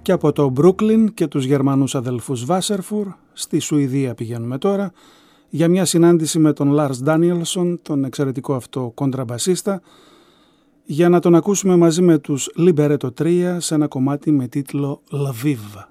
Και από το Brooklyn και τους Γερμανούς αδελφούς Βάσερφουρ, στη Σουηδία πηγαίνουμε τώρα, για μια συνάντηση με τον Lars Danielsson, τον εξαιρετικό αυτό κοντραμπασίστα, για να τον ακούσουμε μαζί με τους Libretto 3 σε ένα κομμάτι με τίτλο Lviv.